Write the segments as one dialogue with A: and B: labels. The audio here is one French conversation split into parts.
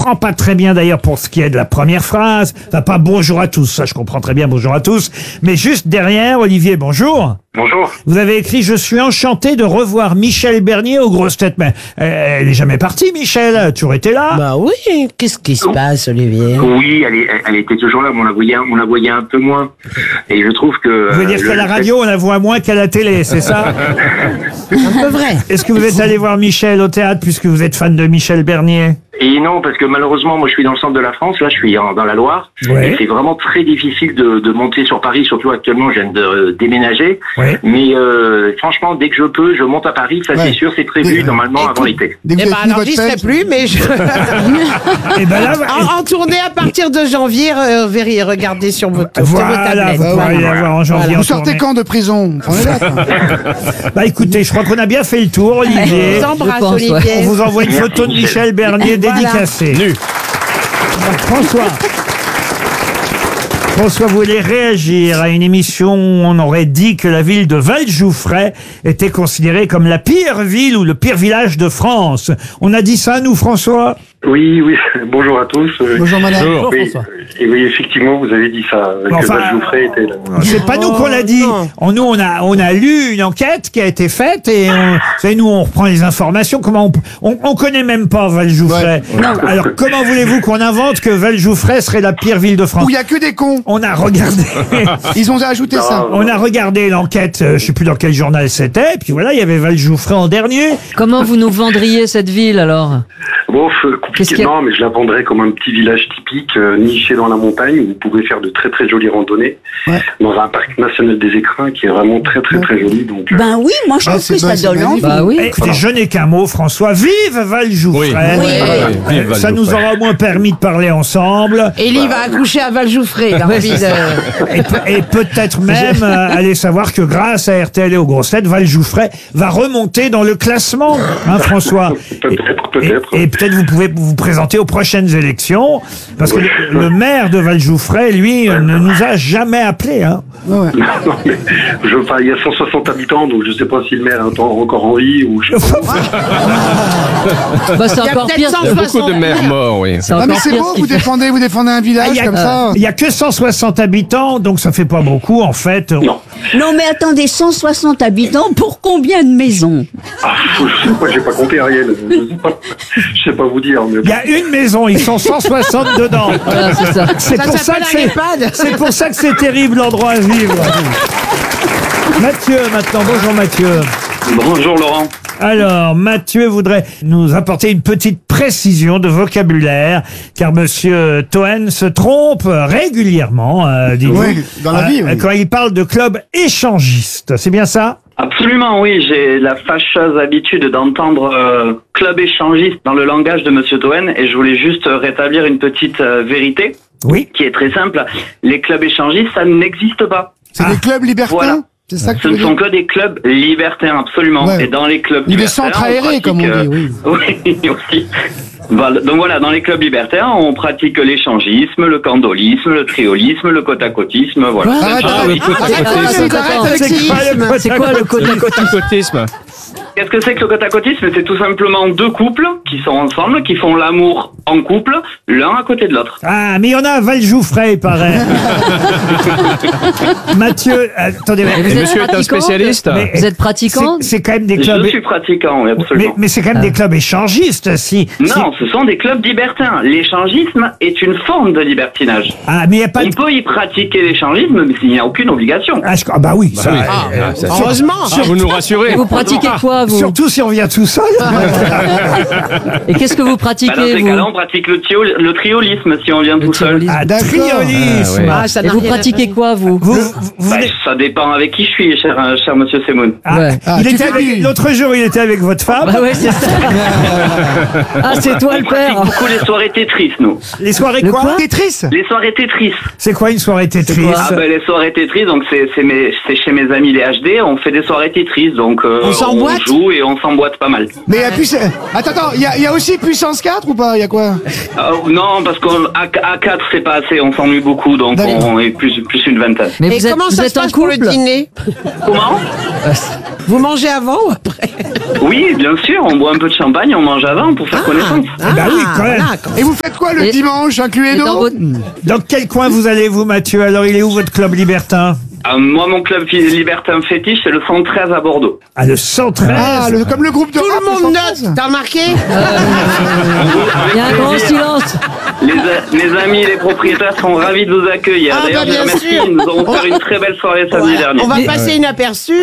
A: comprends pas très bien d'ailleurs pour ce qui est de la première phrase. Enfin, pas bonjour à tous, ça je comprends très bien, bonjour à tous. Mais juste derrière, Olivier, bonjour.
B: Bonjour.
A: Vous avez écrit « Je suis enchanté de revoir Michel Bernier aux grosses têtes ». Mais elle est jamais partie, Michel. Elle a toujours été là.
C: Bah oui, qu'est-ce qui se passe, Olivier?
B: Oui, elle était toujours là, mais on la voyait un peu moins. Et je trouve que...
A: Vous voulez dire qu'à la radio, on la voit moins qu'à la télé, c'est ça?
C: Un peu vrai.
A: Est-ce que vous êtes allé voir Michel au théâtre puisque vous êtes fan de Michel Bernier?
B: Et non, parce que malheureusement, moi je suis dans le centre de la France, là je suis dans la Loire,
A: Ouais.
B: et c'est vraiment très difficile de monter sur Paris, surtout actuellement je viens de déménager,
A: Ouais.
B: mais franchement dès que je peux, je monte à Paris, ça c'est sûr, c'est prévu normalement avant l'été.
C: Eh ben alors j'y serai plus, mais je...
A: Et ben là,
C: en tournée à partir de janvier, regardez sur votre
A: voilà,
C: tablette.
A: vous pourrez y avoir en janvier.
D: Vous
A: en
D: sortez
A: tournée.
D: quand de prison? Prenez date, hein.
A: Bah écoutez, je crois qu'on a bien fait le tour, Olivier.
C: Je vous embrasse,
E: Je pense, ouais.
C: Olivier.
A: On vous envoie une photo de Michel Bernier dédicacée.
F: Nu.
A: François voulait réagir à une émission où on aurait dit que la ville de Vallejouffret était considérée comme la pire ville ou le pire village de France. On a dit ça, nous, François?
B: Oui, bonjour à tous.
D: Bonjour madame.
F: Bonjour.
B: Oui, et oui, effectivement, vous avez dit ça, que
A: Enfin,
B: Vallejouffret était là.
A: C'est pas nous qu'on l'a dit. Nous, on a lu une enquête qui a été faite et vous savez, nous, on reprend les informations. Comment on connaît même pas Vallejouffret.
D: Ouais.
A: Alors, comment voulez-vous qu'on invente que Vallejouffret serait la pire ville de France?
D: Où il y a que des cons.
A: On a regardé.
D: Ils ont ajouté ça.
A: On a regardé l'enquête, je sais plus dans quel journal c'était, puis voilà, il y avait Vallejouffret en dernier.
E: Comment vous nous vendriez cette ville alors?
B: Bon,
E: Qu'est-ce qu'il y
B: compliqué,
E: a
B: non, mais je la vendrais comme un petit village typique, niché dans la montagne, où vous pouvez faire de très très jolies randonnées,
D: Ouais.
B: dans un parc national des écrins qui est vraiment très très très joli. Donc,
G: Ben oui, moi je
D: Ah,
G: trouve
D: c'est
G: que ça
D: c'est
G: donne envie.
D: magnifique.
E: Bah oui.
A: Écoutez, je n'ai qu'un mot, François. Vive Vallejouffret.
F: Oui. Vive
A: Ça nous
F: Vallejouffret.
A: aura au moins permis de parler ensemble.
C: Élie va accoucher à Vallejouffret. Il a envie de...
A: Et peut-être même aller savoir que grâce à RTL et aux grosses têtes, Vallejouffret va remonter dans le classement, hein, François.
B: Peut-être.
A: Et peut-être vous pouvez vous présenter aux prochaines élections, parce que le maire de Vallejouffret, lui, ne nous a jamais appelés. Hein.
D: Ouais.
B: Non, mais il y a 160 habitants, donc je sais pas si le maire est encore en vie ou je sais pas.
E: Bah, c'est
C: Il y a
E: encore
C: peut-être
E: pire.
F: Il y a beaucoup de maires morts, oui.
E: C'est
D: Ah mais
E: encore
D: c'est
E: pire
D: beau,
E: ce qu'il
D: vous
E: fait.
D: défendez un village comme ça.
A: Il y a que 160 habitants, donc ça fait pas beaucoup, en fait.
B: Non.
G: Non mais attendez, 160 habitants pour combien de maisons?
B: Ah, je sais pas, j'ai pas compté Ariel. Je sais pas vous dire. Mais...
A: Il y a une maison, ils sont 160 dedans.
E: Voilà, c'est ça.
A: C'est
C: Ça
A: pour ça
C: s'appelle
A: que
C: un EHPAD.
A: c'est pour ça que c'est terrible l'endroit à vivre. Mathieu, maintenant. Bonjour Mathieu.
B: Bonjour Laurent.
A: Alors, Mathieu voudrait nous apporter une petite précision de vocabulaire, car Monsieur Toen se trompe régulièrement, dites-vous,
D: Oui, dans la vie, oui.
A: quand il parle de club échangiste. C'est bien ça?
H: Absolument, oui. J'ai la fâcheuse habitude d'entendre club échangiste dans le langage de Monsieur Toen et je voulais juste rétablir une petite vérité
A: Oui.
H: qui est très simple. Les clubs échangistes, ça n'existe pas.
D: C'est des clubs libertins.
H: Voilà.
D: C'est ça que
H: Ce
D: tu
H: ne
D: veux
H: sont
D: dire?
H: que des clubs libertins, absolument.
D: Ouais.
H: Et dans les clubs
D: Ou des
H: libertains,
D: centres aérés, comme on dit, oui.
H: Oui, aussi. Voilà. Donc voilà, dans les clubs libertaires, on pratique l'échangisme, le candolisme, le triolisme, le côte-à-côtisme, voilà.
D: Arrête,
F: Ah, le côte-à-côtisme.
E: C'est quoi le
F: Côte-à-côtisme.
H: Qu'est-ce que c'est que le côte-à-côtisme? C'est tout simplement deux couples qui sont ensemble, qui font l'amour en couple, l'un à côté de l'autre.
A: Ah, mais il y en a à Vallejouffret, il paraît. Mathieu, attendez.
E: Vous
F: Et
E: êtes
F: monsieur est un
E: pratiquant
F: spécialiste.
A: Mais-
E: Vous êtes pratiquant?
A: C'est quand même des clubs.
H: Je suis pratiquant, oui, absolument.
A: Mais c'est quand même des clubs échangistes, si.
H: Non, ce sont des clubs libertins. L'échangisme est une forme de libertinage.
A: Ah, mais il n'y a pas
H: On
A: de.
H: peut y pratiquer l'échangisme, mais il n'y a aucune obligation.
A: Ah, bah oui, ça.
C: Heureusement.
F: Ah, vous nous rassurez.
E: Vous pratiquez quoi, vous?
A: Surtout si on vient tout seul.
E: Et qu'est-ce que vous
H: Bah, dans
E: pratiquez,
H: ces
E: vous?
H: cas-là, on pratique le triolisme si on vient
E: Le
H: tout seul.
E: triolisme.
A: Ah,
D: D'accord.
A: triolisme.
F: Ah, ouais.
C: ça
E: Et
C: n'a
E: vous
C: rien à
E: pratiquez
C: faire.
E: quoi, vous?
A: Vous
H: Bah, ça dépend avec qui je suis, cher monsieur Semoun.
A: Ah,
E: Ouais.
D: Ah,
A: il
D: tu
A: était
D: fais
A: avec,
D: du-
A: l'autre jour, il était avec votre femme.
E: Bah ouais, c'est ça. Ah, c'est toi le
H: On pratique
E: père.
H: beaucoup les soirées Tetris, nous.
A: Les soirées
E: Le
A: quoi,
E: quoi
D: Tetris.
H: Les soirées Tetris.
A: C'est quoi une soirée Tetris?
E: quoi
H: Ah ben les soirées Tetris, donc c'est chez mes amis les HD, on fait des soirées Tetris, donc
C: On s'emboîte.
H: joue joue et on s'emboîte pas mal.
D: Mais attends, il y a aussi puissance 4 ou pas? Il y a quoi?
H: Non, parce qu'à 4 c'est pas assez, on s'ennuie beaucoup, donc on est plus une vingtaine.
E: Mais
C: Et
E: vous êtes,
C: comment
E: vous
C: ça
E: êtes
C: se
E: en
C: passe pour le
E: couple?
C: dîner?
H: Comment?
C: Vous mangez avant ou après?
H: Oui, bien sûr, on boit un peu de champagne, on mange avant pour faire connaissance.
A: bah oui, quand même.
D: Et vous faites quoi le
E: Et-
D: dimanche, inclus
E: Et dans
D: Edo?
E: votre-
A: Dans quel coin vous allez, vous, Mathieu? Alors, il est où votre club libertin?
H: Moi, mon club libertin fétiche, c'est le 113 à Bordeaux.
A: Ah, le 113.
D: Ah, comme le groupe de
C: Tout
D: rap,
C: le monde
D: 113.
C: note, t'as remarqué?
E: Il y a un grand silence.
H: Les amis, les propriétaires sont ravis de vous accueillir.
C: Ah,
H: D'ailleurs,
C: bah, bien
H: je vous remercie,
C: sûr.
H: nous avons offert une très belle soirée samedi dernier.
C: On va passer inaperçu.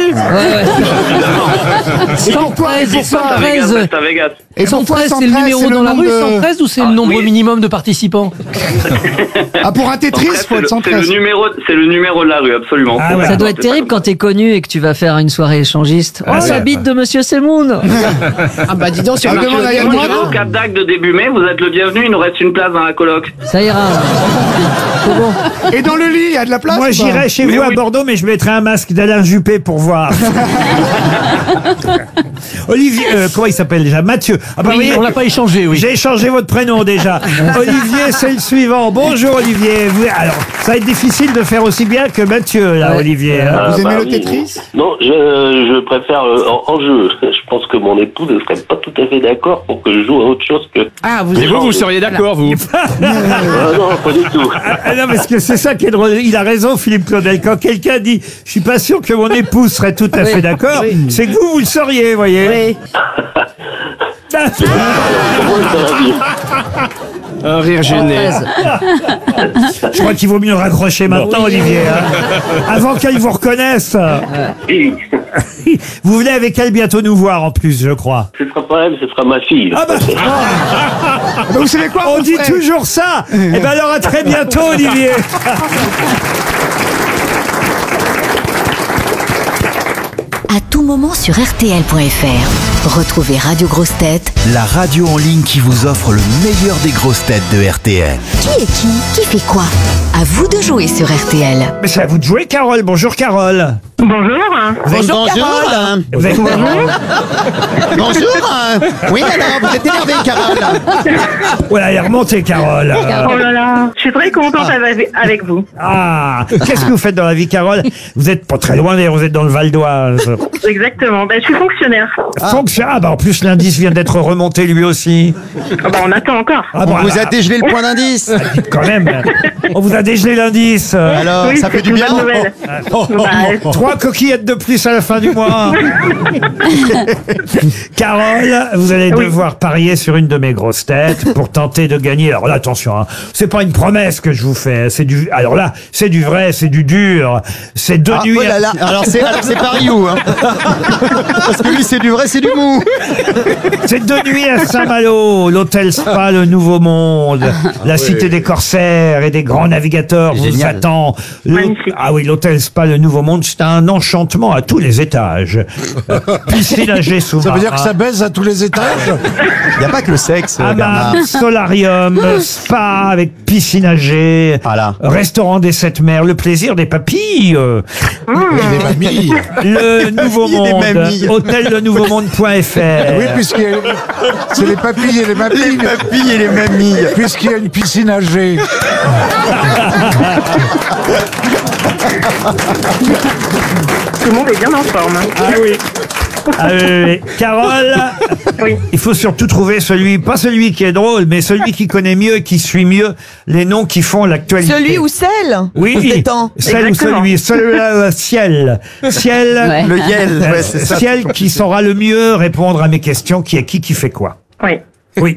D: Et pourquoi
E: 113.
H: C'est à Vegas.
D: Et pourquoi
I: 113, c'est le numéro dans la rue, 113, ou c'est le nombre
H: oui.
I: minimum de participants?
D: Ah, pour un Tetris,
H: En fait,
D: faut être
H: c'est
D: 113.
H: le numéro de la rue, absolument.
A: Ah ouais.
E: Ça doit être terrible quand t'es connu et que tu vas faire une soirée échangiste. Oh,
A: Ah,
E: la
A: ouais.
E: bite de Monsieur Semoun.
C: Ah bah dis donc, sur
D: Ah,
C: le
D: demande à Yann
H: Moi,
D: Moix.
H: je vais au Cap d'Agde de début mai, vous êtes le bienvenu, il nous reste une place dans la coloc.
E: Ça ira. C'est bon.
D: Et dans le lit, il y a de la place?
A: Moi,
D: ou pas?
A: j'irai chez
H: Mais
A: vous à
H: oui.
A: Bordeaux, mais je mettrai un masque d'Alain Juppé pour voir. Olivier, comment il s'appelle déjà? Mathieu. Ah bah, vous voyez,
I: On l'a pas échangé, oui.
A: j'ai échangé votre prénom déjà. Olivier, c'est le suivant. Bonjour Olivier. Alors, ça va être difficile de faire aussi bien que Mathieu, là,
E: Ouais.
A: Olivier. hein.
D: Vous aimez le
B: oui.
D: Tetris?
B: Non, je préfère en jeu. Je pense que mon épouse ne serait pas tout à fait d'accord pour que je joue à autre chose que...
C: Ah, vous
F: Et vous seriez d'accord, vous?
B: Ah non, pas du tout.
A: Ah non, parce que c'est ça qui est drôle. Il a raison, Philippe Claudel. Quand quelqu'un dit « Je suis pas sûr que mon épouse serait tout à fait d'accord c'est que vous le sauriez, voyez.
C: Oui.
F: Un rire gêné.
E: 113.
A: Je crois qu'il vaut mieux raccrocher maintenant, Olivier. hein. Avant qu'elle vous reconnaisse.
B: Oui,
A: Vous venez avec elle bientôt nous voir, en plus, je crois.
B: ce sera pas elle, ce sera ma fille.
A: Ah bah,
D: Bah, vous savez quoi?
A: on dit toujours ça. Eh ben alors, à très bientôt, Olivier.
J: À tout moment sur RTL.fr. Retrouvez Radio Grosses Têtes.
K: La radio en ligne qui vous offre le meilleur des grosses têtes de RTL.
J: Qui est qui fait quoi? À vous de jouer sur RTL.
A: Mais c'est à vous de jouer, Carole. Bonjour, Carole.
H: Bonjour.
A: Bonjour, Carole. Vous êtes...
D: Bonjour. Oui, alors, vous êtes énervé, Carole.
A: Voilà, elle est remontée, Carole.
H: Oh là là, je suis très contente avec vous.
A: Ah, qu'est-ce que vous faites dans la vie, Carole? Vous êtes pas très loin, d'ailleurs, vous êtes dans le Val d'Oise.
H: Exactement, je suis fonctionnaire.
A: Ah, bah en plus, l'indice vient d'être remonté lui aussi.
H: On attend encore.
A: Ah, bon,
D: vous a dégelé le point d'indice.
A: quand même. On vous a dégelé l'indice.
D: Alors,
H: Oui,
D: ça
H: c'est
D: fait du
H: une
D: bien?
H: bonne nouvelle. Bah,
A: 3 coquillettes de plus à la fin du mois. Carole, vous allez devoir parier sur une de mes grosses têtes pour tenter de gagner. Alors là, attention, hein, c'est pas une promesse que je vous fais. C'est du, alors là, c'est du vrai, c'est du dur. C'est 2 nuits.
D: Oh là là. Alors c'est Paris où, hein? Parce que lui, c'est du vrai, c'est du mou.
A: C'est 2 nuits à Saint-Malo, l'hôtel Spa, le Nouveau Monde, la cité des corsaires et des grands navigateurs vous attend.
H: Magnifique.
A: Ah oui, l'hôtel Spa, le Nouveau Monde, c'est un enchantement à tous les étages. Piscine à jet sous-marin.
D: baise à tous les étages? Il n'y a pas que le sexe,
A: Hammam, solarium, spa avec piscine à jet,
D: Voilà.
A: restaurant des 7 mers, le plaisir des papilles,
D: Les mamies.
A: le Nouveau
D: Des
A: Monde,
D: mamies.
A: hôtellenouvaumonde.fr.
D: Oui, puisque c'est les papilles et les mamies. Les papilles et les mamies. Puisqu'il y a une piscine à jet.
H: tout le monde est bien en forme.
A: Ah oui. Ah oui. Carole,
H: Oui.
A: il faut surtout trouver pas celui qui est drôle, mais celui qui connaît mieux et qui suit mieux les noms qui font l'actualité.
C: Celui ou celle?
A: Oui, celle ou
H: Exactement.
A: celui, ciel. Ciel,
E: Ouais.
D: Le Yel, ouais, c'est ça.
A: ciel qui saura le mieux répondre à mes questions, qui est qui fait quoi.
H: Oui.
A: Oui.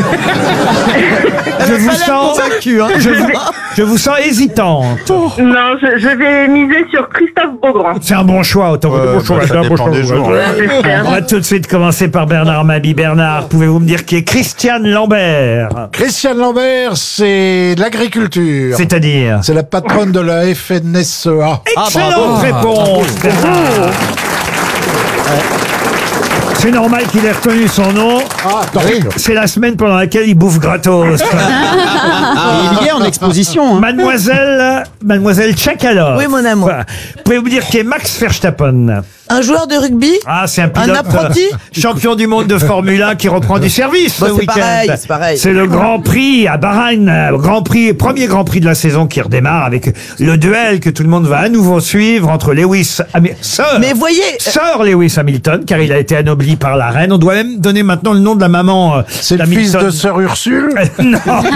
A: Je vous sens, je vous sens hésitante.
H: Non, je vais miser sur Christophe Beaugrand.
A: C'est un bon choix, autant que bon choix.
D: ça
A: c'est un bon
D: dépend
A: choix.
D: des jours, hein.
H: J'espère.
A: On va tout de suite commencer par Bernard Mabie. Bernard, pouvez-vous me dire qui est Christiane Lambert?
L: Christiane Lambert, c'est l'agriculture.
A: C'est-à-dire?
L: C'est la patronne de la FNSEA.
A: Excellente réponse, Bernard. C'est normal qu'il ait retenu son nom.
L: Ah, terrible.
A: C'est la semaine pendant laquelle il bouffe gratos.
M: Il y est en exposition. Hein.
A: Mademoiselle Tchakalov.
C: Oui, mon amour.
A: Pouvez-vous dire qui est Max Verstappen?
C: Un joueur de rugby?
A: Ah, c'est un pilote.
C: apprenti?
A: Champion du monde de Formule 1 qui reprend du service ce week-end.
C: C'est pareil.
A: C'est le Grand Prix à Bahreïn. Premier Grand Prix de la saison qui redémarre avec le duel que tout le monde va à nouveau suivre entre Sir Lewis Hamilton, car il a été anobli par la reine. On doit même donner maintenant le nom de la maman
L: C'est le fils de Sœur Ursule?
A: Non.